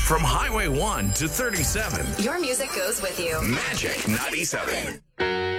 From Highway 1 to 37. Your music goes with you. Magic 97.